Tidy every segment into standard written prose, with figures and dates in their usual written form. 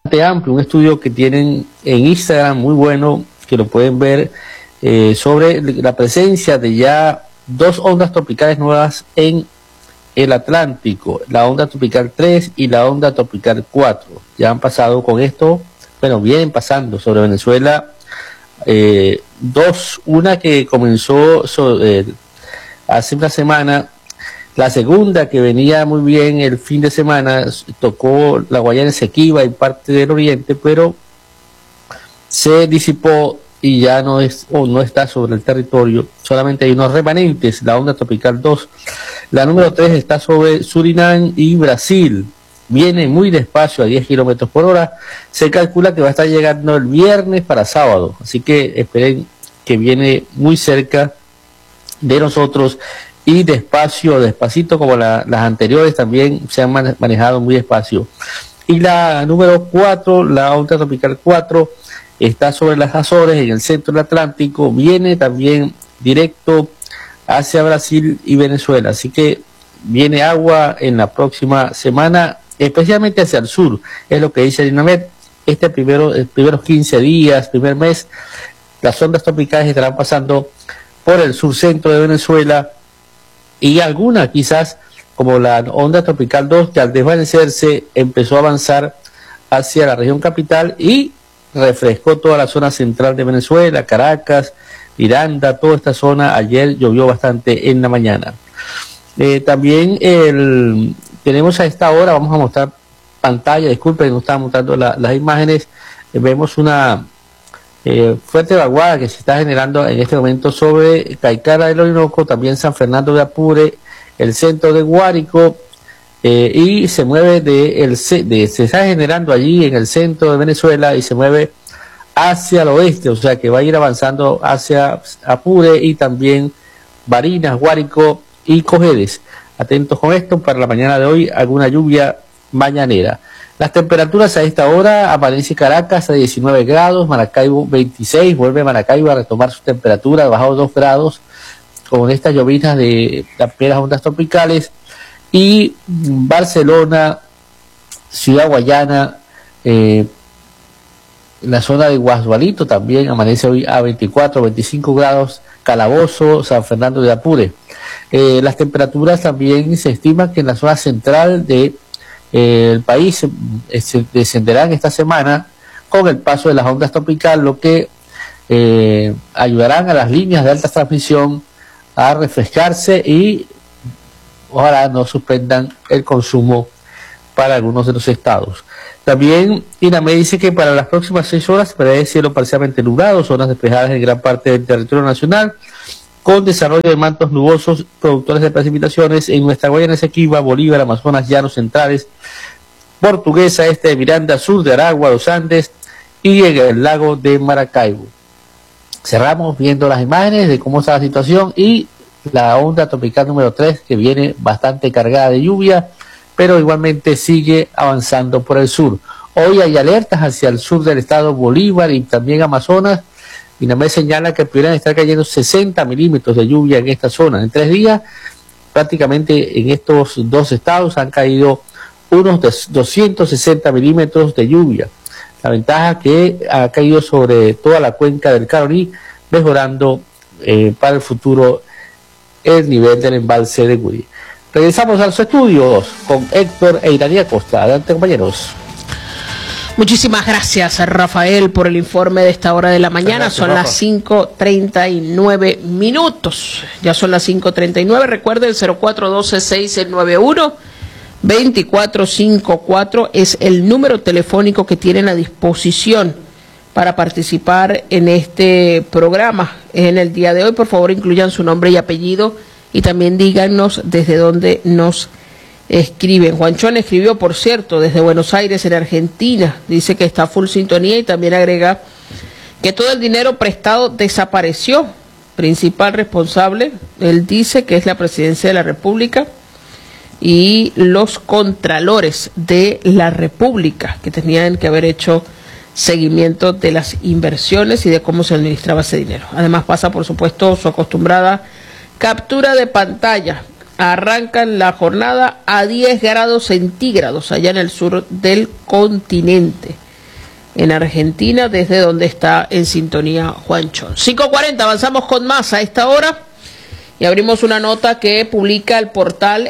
amplio, un estudio que tienen en Instagram muy bueno, que lo pueden ver, sobre la presencia de ya dos ondas tropicales nuevas en el Atlántico, la onda tropical 3 y la onda tropical 4. Ya han pasado con esto, bueno, vienen pasando sobre Venezuela dos, una que comenzó hace una semana, la segunda que venía muy bien el fin de semana, tocó la Guayana Esequiba y parte del oriente, pero se disipó y ya no está sobre el territorio, solamente hay unos remanentes, la onda tropical 2. La número 3 está sobre Surinam y Brasil, viene muy despacio a 10 kilómetros por hora, se calcula que va a estar llegando el viernes para sábado, así que esperen que viene muy cerca de nosotros y despacito como las anteriores también se han manejado muy despacio. Y la número 4, la onda tropical 4, está sobre las Azores en el centro del Atlántico, viene también directo hacia Brasil y Venezuela, así que viene agua en la próxima semana, especialmente hacia el sur, es lo que dice el INAMED. Primeros 15 días, primer mes, las ondas tropicales estarán pasando por el sur centro de Venezuela, y alguna quizás, como la onda tropical 2, que al desvanecerse empezó a avanzar hacia la región capital y refrescó toda la zona central de Venezuela, Caracas, Miranda, toda esta zona. Ayer llovió bastante en la mañana. También tenemos a esta hora, vamos a mostrar pantalla, disculpen, no estaba mostrando las imágenes, vemos una fuerte vaguada que se está generando en este momento sobre Caicara del Orinoco, también San Fernando de Apure, el centro de Guárico, y se mueve se está generando allí en el centro de Venezuela y se mueve hacia el oeste, o sea que va a ir avanzando hacia Apure y también Barinas, Guárico y Cojedes. Atentos con esto, para la mañana de hoy alguna lluvia mañanera. Las temperaturas a esta hora: amanece Caracas a 19 grados, Maracaibo 26, vuelve Maracaibo a retomar su temperatura, bajado 2 grados con estas llovinas de las primeras ondas tropicales, y Barcelona, Ciudad Guayana, la zona de Guasdualito también amanece hoy a 24, 25 grados, Calabozo, San Fernando de Apure. Las temperaturas también se estima que en la zona central de el país se descenderán esta semana con el paso de las ondas tropicales, lo que ayudarán a las líneas de alta transmisión a refrescarse y ojalá no suspendan el consumo para algunos de los estados. También INAMED dice que para las próximas 6 horas se prevé cielo parcialmente nublado, zonas despejadas en gran parte del territorio nacional, con desarrollo de mantos nubosos productores de precipitaciones en nuestra Guayana Esequiba, Bolívar, Amazonas, Llanos Centrales, Portuguesa, este de Miranda, sur de Aragua, los Andes y en el lago de Maracaibo. Cerramos viendo las imágenes de cómo está la situación y la onda tropical número 3, que viene bastante cargada de lluvia, pero igualmente sigue avanzando por el sur. Hoy hay alertas hacia el sur del estado Bolívar y también Amazonas. INAMED señala que pudieran estar cayendo 60 milímetros de lluvia en esta zona. En 3 días, prácticamente en estos dos estados han caído unos 260 milímetros de lluvia. La ventaja que ha caído sobre toda la cuenca del Caroní, mejorando para el futuro el nivel del embalse de Guri. Regresamos a los estudios con Héctor e Iranía Costa. Adelante, compañeros. Muchísimas gracias, Rafael, por el informe de esta hora de la mañana. Gracias, son Rafa. Las 5:39 minutos. Ya son las 5:39. Recuerde, el 0412-691-2454 es el número telefónico que tienen a disposición para participar en este programa. En el día de hoy, por favor, incluyan su nombre y apellido y también díganos desde dónde nos escriben. Juanchón escribió, por cierto, desde Buenos Aires, en Argentina. Dice que está full sintonía y también agrega que todo el dinero prestado desapareció. Principal responsable, él dice que es la Presidencia de la República y los contralores de la República, que tenían que haber hecho seguimiento de las inversiones y de cómo se administraba ese dinero. Además pasa, por supuesto, su acostumbrada captura de pantalla. Arrancan la jornada a 10 grados centígrados allá en el sur del continente. en Argentina, desde donde está en sintonía Juan Chon. 5:40, avanzamos con más a esta hora y abrimos una nota que publica el portal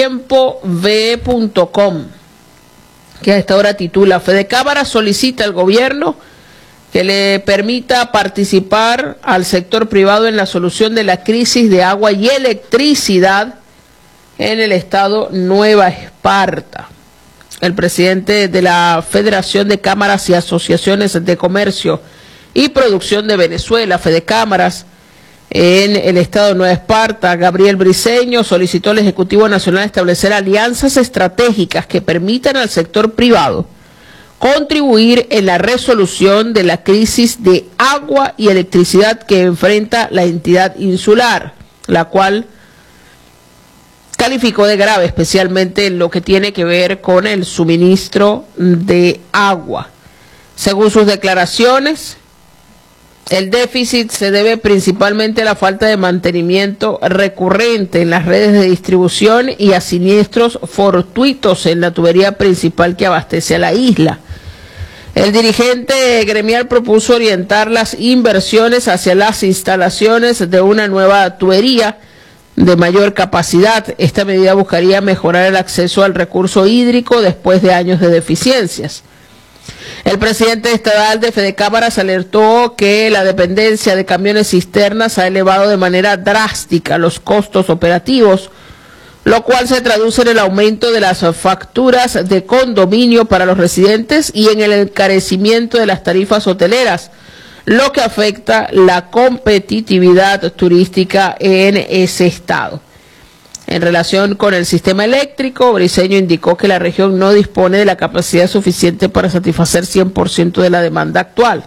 eltiempove.com, que a esta hora titula: Fedecámara solicita al gobierno que le permita participar al sector privado en la solución de la crisis de agua y electricidad en el estado Nueva Esparta. El presidente de la Federación de Cámaras y Asociaciones de Comercio y Producción de Venezuela, Fedecámaras, en el estado de Nueva Esparta, Gabriel Briceño, solicitó al Ejecutivo Nacional establecer alianzas estratégicas que permitan al sector privado contribuir en la resolución de la crisis de agua y electricidad que enfrenta la entidad insular, la cual calificó de grave, especialmente en lo que tiene que ver con el suministro de agua. Según sus declaraciones, el déficit se debe principalmente a la falta de mantenimiento recurrente en las redes de distribución y a siniestros fortuitos en la tubería principal que abastece a la isla. El dirigente gremial propuso orientar las inversiones hacia las instalaciones de una nueva tubería de mayor capacidad. Esta medida buscaría mejorar el acceso al recurso hídrico después de años de deficiencias. El presidente estatal de Fedecámaras alertó que la dependencia de camiones cisternas ha elevado de manera drástica los costos operativos, lo cual se traduce en el aumento de las facturas de condominio para los residentes y en el encarecimiento de las tarifas hoteleras, lo que afecta la competitividad turística en ese estado. En relación con el sistema eléctrico, Briceño indicó que la región no dispone de la capacidad suficiente para satisfacer 100% de la demanda actual.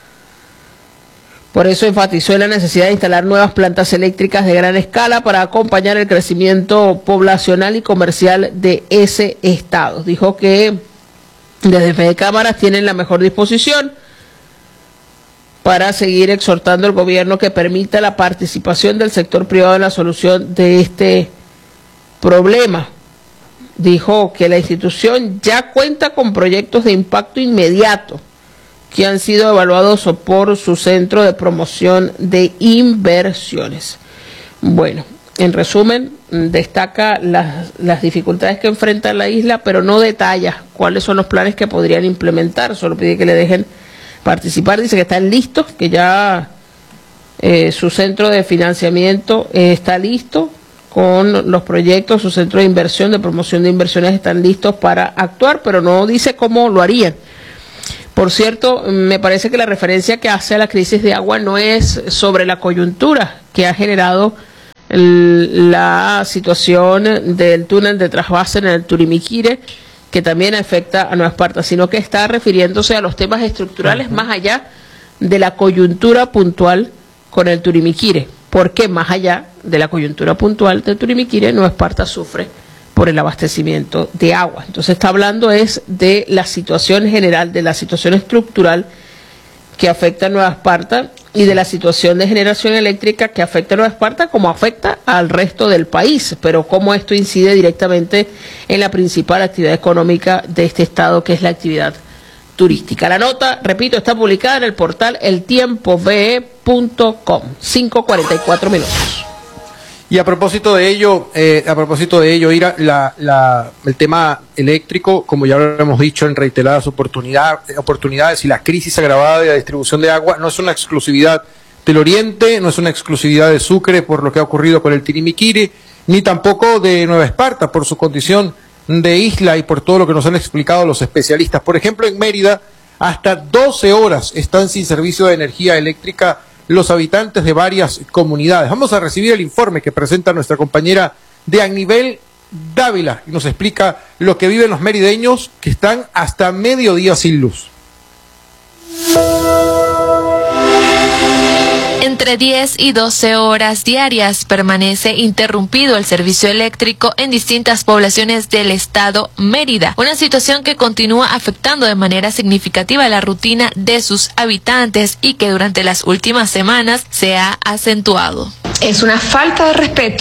Por eso enfatizó en la necesidad de instalar nuevas plantas eléctricas de gran escala para acompañar el crecimiento poblacional y comercial de ese estado. Dijo que desde Fedecámaras tienen la mejor disposición para seguir exhortando al gobierno que permita la participación del sector privado en la solución de este problema. Dijo que la institución ya cuenta con proyectos de impacto inmediato que han sido evaluados por su Centro de Promoción de Inversiones. Bueno, en resumen, destaca las dificultades que enfrenta la isla, pero no detalla cuáles son los planes que podrían implementar, solo pide que le dejen participar. Dice que están listos, que ya su centro de financiamiento está listo con los proyectos, su centro de inversión, de promoción de inversiones están listos para actuar, pero no dice cómo lo harían. Por cierto, me parece que la referencia que hace a la crisis de agua no es sobre la coyuntura que ha generado la situación del túnel de trasvase en el Turimiquire, que también afecta a Nueva Esparta, sino que está refiriéndose a los temas estructurales más allá de la coyuntura puntual con el Turimiquire. Porque más allá de la coyuntura puntual del Turimiquire, Nueva Esparta sufre por el abastecimiento de agua. Entonces está hablando es de la situación general, de la situación estructural que afecta a Nueva Esparta y de la situación de generación eléctrica que afecta a Nueva Esparta como afecta al resto del país, pero cómo esto incide directamente en la principal actividad económica de este estado, que es la actividad turística. La nota, repito, está publicada en el portal eltiempove.com. 5:44 minutos. Y a propósito de ello, Ira, el tema eléctrico, como ya lo hemos dicho en reiteradas oportunidades, y la crisis agravada de la distribución de agua no es una exclusividad del Oriente, no es una exclusividad de Sucre por lo que ha ocurrido con el Turimiquire, ni tampoco de Nueva Esparta por su condición de isla y por todo lo que nos han explicado los especialistas. Por ejemplo, en Mérida, hasta 12 horas están sin servicio de energía eléctrica los habitantes de varias comunidades. Vamos a recibir el informe que presenta nuestra compañera de Anibel Dávila y nos explica lo que viven los merideños que están hasta mediodía sin luz. Entre 10 y 12 horas diarias permanece interrumpido el servicio eléctrico en distintas poblaciones del estado Mérida, una situación que continúa afectando de manera significativa la rutina de sus habitantes y que durante las últimas semanas se ha acentuado. Es una falta de respeto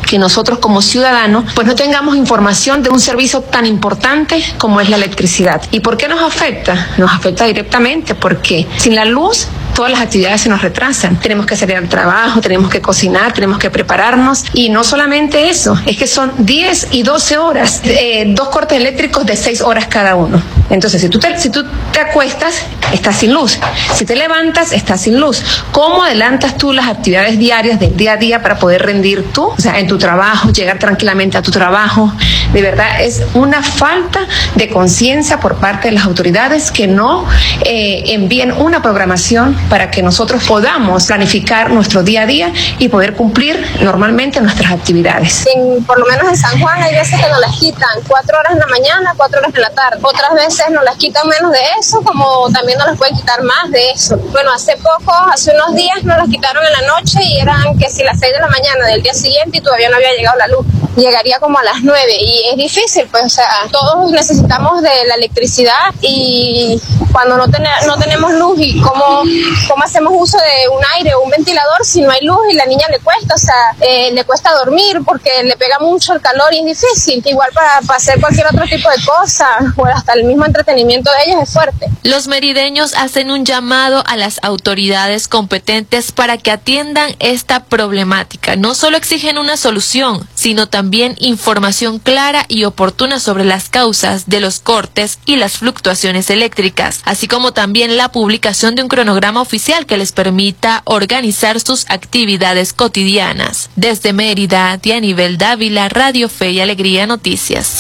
que nosotros como ciudadanos pues no tengamos información de un servicio tan importante como es la electricidad. ¿Y por qué nos afecta? Nos afecta directamente porque sin la luz todas las actividades se nos retrasan. Tenemos que salir al trabajo, tenemos que cocinar, tenemos que prepararnos y no solamente eso, es que son 10 y 12 horas, 2 cortes eléctricos de 6 horas cada uno. Entonces, si tú te acuestas, estás sin luz. Si te levantas, estás sin luz. ¿Cómo adelantas tú las actividades diarias del día a día para poder rendir tú? O sea, en tu trabajo, llegar tranquilamente a tu trabajo. De verdad, es una falta de conciencia por parte de las autoridades que no envíen una programación para que nosotros podamos planificar nuestro día a día y poder cumplir normalmente nuestras actividades. Por lo menos en San Juan hay veces que nos las quitan 4 horas en la mañana, 4 horas en la tarde. Otras veces nos las quitan menos de eso, como también nos las pueden quitar más de eso. Bueno, hace unos días nos las quitaron en la noche y eran que si las 6 de la mañana del día siguiente y todavía no había llegado la luz. Llegaría como a las 9 y es difícil, pues, o sea, todos necesitamos de la electricidad y cuando no tenemos luz y cómo hacemos uso de un aire o un ventilador si no hay luz y la niña le cuesta, o sea, le cuesta dormir porque le pega mucho el calor y es difícil. Igual para hacer cualquier otro tipo de cosa o hasta el mismo entretenimiento de ellos es fuerte. Los merideños hacen un llamado a las autoridades competentes para que atiendan esta problemática. No solo exigen una solución, sino también información clara y oportuna sobre las causas de los cortes y las fluctuaciones eléctricas, así como también la publicación de un cronograma oficial que les permita organizar sus actividades cotidianas. Desde Mérida, Dianibel Dávila, Radio Fe y Alegría Noticias.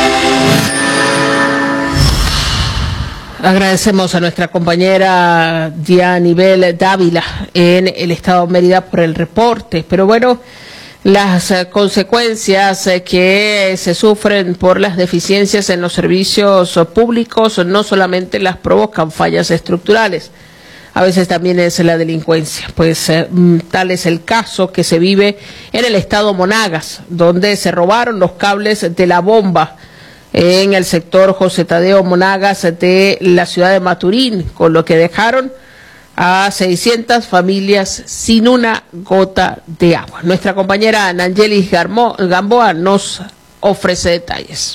Agradecemos a nuestra compañera Dianibel Dávila en el estado de Mérida por el reporte. Pero bueno, las consecuencias que se sufren por las deficiencias en los servicios públicos no solamente las provocan fallas estructurales, a veces también es la delincuencia. Pues tal es el caso que se vive en el estado Monagas, donde se robaron los cables de la bomba en el sector José Tadeo Monagas de la ciudad de Maturín, con lo que dejaron a 600 familias sin una gota de agua. Nuestra compañera Nangelis Gamboa nos ofrece detalles.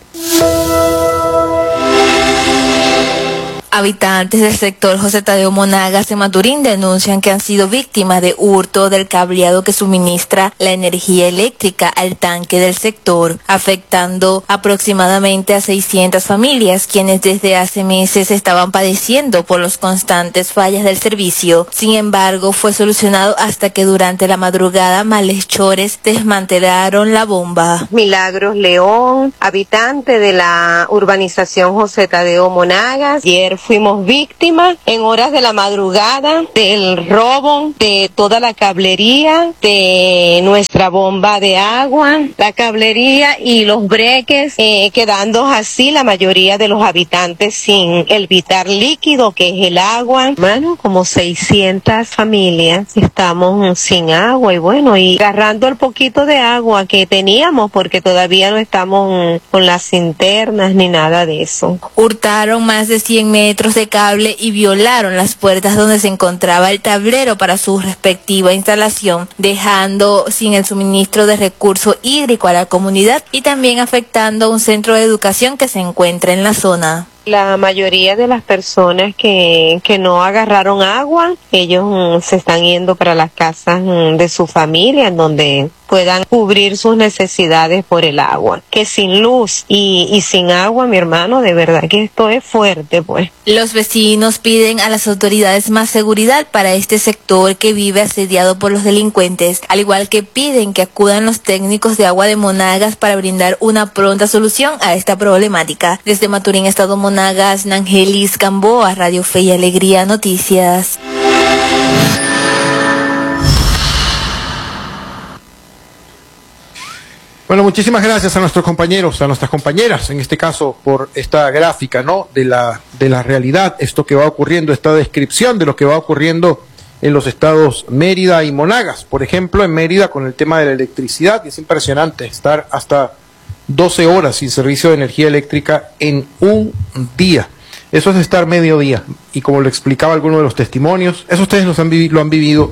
Habitantes del sector José Tadeo Monagas de Maturín denuncian que han sido víctimas de hurto del cableado que suministra la energía eléctrica al tanque del sector, afectando aproximadamente a 600 familias, quienes desde hace meses estaban padeciendo por los constantes fallas del servicio. Sin embargo, fue solucionado hasta que durante la madrugada malhechores desmantelaron la bomba. Milagros León, habitante de la urbanización José Tadeo Monagas. Ayer fuimos víctimas en horas de la madrugada del robo de toda la cablería de nuestra bomba de agua, la cablería y los breques, quedando así la mayoría de los habitantes sin el vital líquido que es el agua. Bueno, como 600 familias estamos sin agua y bueno, y agarrando el poquito de agua que teníamos porque todavía no estamos con las cinternas ni nada de eso. Hurtaron más de 100 metros de cable y violaron las puertas donde se encontraba el tablero para su respectiva instalación, dejando sin el suministro de recurso hídrico a la comunidad y también afectando a un centro de educación que se encuentra en la zona. La mayoría de las personas que no agarraron agua, ellos se están yendo para las casas de su familia, en donde puedan cubrir sus necesidades por el agua. Que sin luz y sin agua, mi hermano, de verdad que esto es fuerte, pues. Los vecinos piden a las autoridades más seguridad para este sector que vive asediado por los delincuentes, al igual que piden que acudan los técnicos de agua de Monagas para brindar una pronta solución a esta problemática. Desde Maturín, estado Monagas, Nangelis Gamboa, Radio Fe y Alegría Noticias. Bueno, muchísimas gracias a nuestros compañeros, a nuestras compañeras, en este caso, por esta gráfica, ¿no? De la realidad, esto que va ocurriendo, esta descripción de lo que va ocurriendo en los estados Mérida y Monagas. Por ejemplo, en Mérida con el tema de la electricidad, y es impresionante estar hasta 12 horas sin servicio de energía eléctrica en un día. Eso es estar medio día. Y como lo explicaba alguno de los testimonios, eso ustedes lo han vivido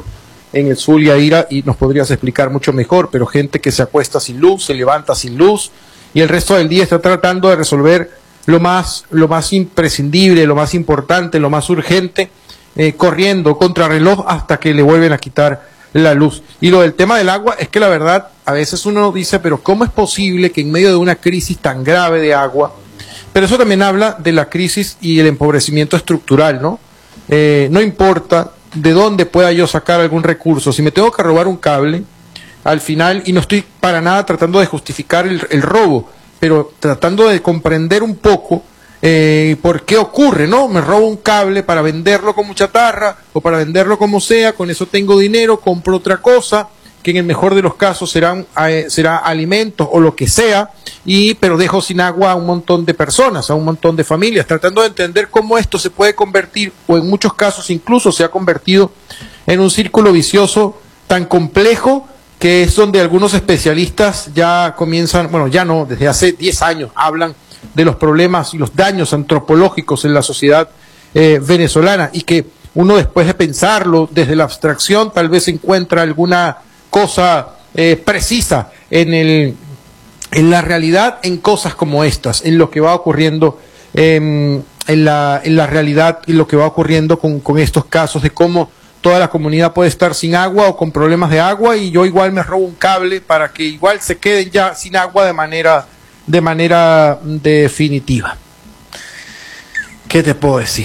en el Zulia, Ira, y nos podrías explicar mucho mejor, pero gente que se acuesta sin luz, se levanta sin luz, y el resto del día está tratando de resolver lo más imprescindible, lo más importante, lo más urgente, corriendo contra reloj hasta que le vuelven a quitar la luz. Y lo del tema del agua es que la verdad, a veces uno dice, pero ¿cómo es posible que en medio de una crisis tan grave de agua, pero eso también habla de la crisis y el empobrecimiento estructural, ¿no? No importa de dónde pueda yo sacar algún recurso, si me tengo que robar un cable, al final, y no estoy para nada tratando de justificar el robo, pero tratando de comprender un poco por qué ocurre, ¿no? Me robo un cable para venderlo como chatarra o para venderlo como sea, con eso tengo dinero, compro otra cosa, que en el mejor de los casos será alimentos o lo que sea, pero dejo sin agua a un montón de personas, a un montón de familias, tratando de entender cómo esto se puede convertir, o en muchos casos incluso se ha convertido en un círculo vicioso tan complejo, que es donde algunos especialistas ya comienzan, bueno, ya no, desde hace 10 años hablan de los problemas y los daños antropológicos en la sociedad venezolana, y que uno, después de pensarlo desde la abstracción, tal vez encuentra alguna cosa precisa en la realidad, en cosas como estas, en lo que va ocurriendo en la realidad, y lo que va ocurriendo con estos casos de cómo toda la comunidad puede estar sin agua o con problemas de agua, y yo igual me robo un cable para que igual se queden ya sin agua de manera definitiva. ¿Qué te puedo decir?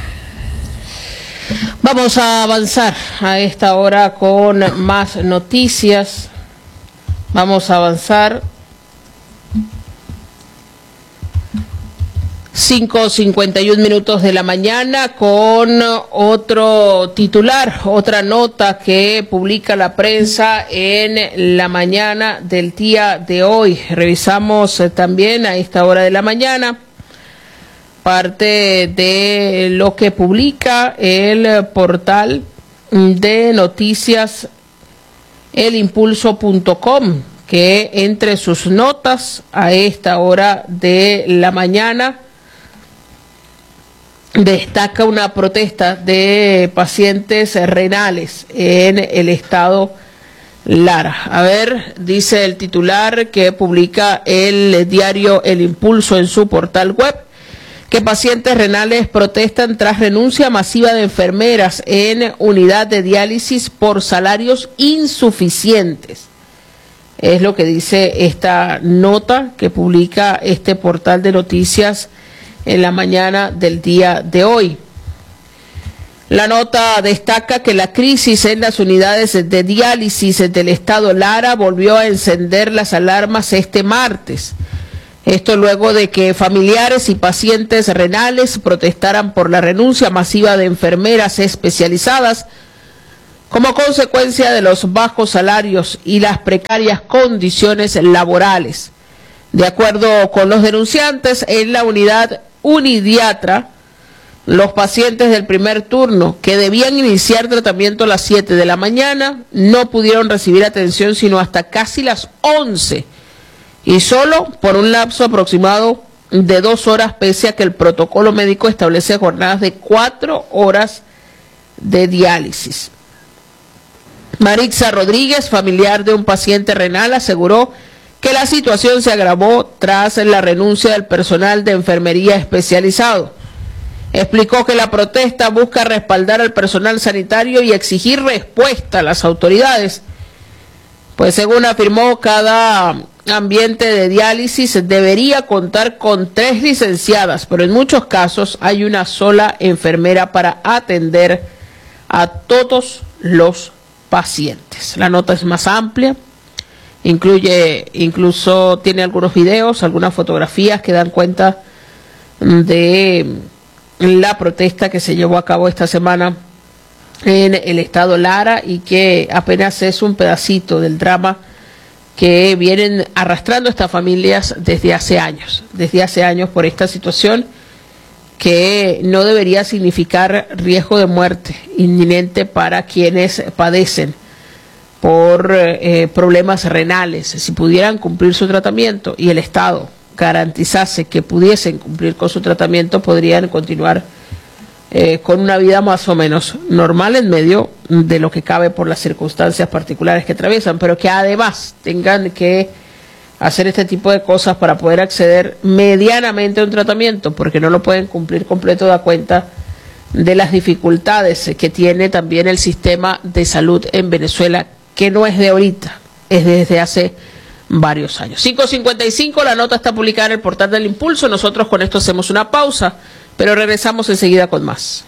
Vamos a avanzar a esta hora con más noticias. Vamos a avanzar. 5:51 de la mañana con otro titular, otra nota que publica la prensa en la mañana del día de hoy. Revisamos también a esta hora de la mañana parte de lo que publica el portal de noticias elimpulso.com, que entre sus notas a esta hora de la mañana destaca una protesta de pacientes renales en el estado Lara. A ver, dice el titular que publica el diario El Impulso en su portal web, que pacientes renales protestan tras renuncia masiva de enfermeras en unidad de diálisis por salarios insuficientes. Es lo que dice esta nota que publica este portal de noticias en la mañana del día de hoy. La nota destaca que la crisis en las unidades de diálisis del estado Lara volvió a encender las alarmas este martes. Esto luego de que familiares y pacientes renales protestaran por la renuncia masiva de enfermeras especializadas como consecuencia de los bajos salarios y las precarias condiciones laborales. De acuerdo con los denunciantes, en la unidad Unidiatra, los pacientes del primer turno que debían iniciar tratamiento a las 7 de la mañana no pudieron recibir atención sino hasta casi las 11, y solo por un lapso aproximado de 2 horas, pese a que el protocolo médico establece jornadas de 4 horas de diálisis. Marixa Rodríguez, familiar de un paciente renal, aseguró que la situación se agravó tras la renuncia del personal de enfermería especializado. Explicó que la protesta busca respaldar al personal sanitario y exigir respuesta a las autoridades, pues según afirmó, cada ambiente de diálisis debería contar con 3 licenciadas, pero en muchos casos hay una sola enfermera para atender a todos los pacientes. La nota es más amplia, incluso tiene algunos videos, algunas fotografías que dan cuenta de la protesta que se llevó a cabo esta semana en el estado Lara, y que apenas es un pedacito del drama que vienen arrastrando estas familias desde hace años por esta situación que no debería significar riesgo de muerte inminente para quienes padecen por problemas renales. Si pudieran cumplir su tratamiento y el Estado garantizase que pudiesen cumplir con su tratamiento, podrían continuar con una vida más o menos normal en medio de lo que cabe por las circunstancias particulares que atraviesan, pero que además tengan que hacer este tipo de cosas para poder acceder medianamente a un tratamiento, porque no lo pueden cumplir completo, da cuenta de las dificultades que tiene también el sistema de salud en Venezuela, que no es de ahorita, es desde hace varios años. 5:55, la nota está publicada en el portal del Impulso. Nosotros con esto hacemos una pausa, pero regresamos enseguida con más.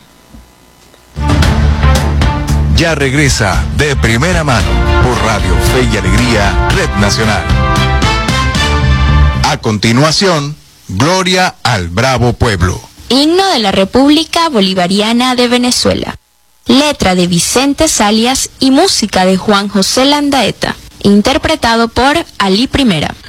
Ya regresa De Primera Mano por Radio Fe y Alegría, Red Nacional. A continuación, Gloria al Bravo Pueblo. Himno de la República Bolivariana de Venezuela. Letra de Vicente Salias y música de Juan José Landaeta. Interpretado por Ali Primera.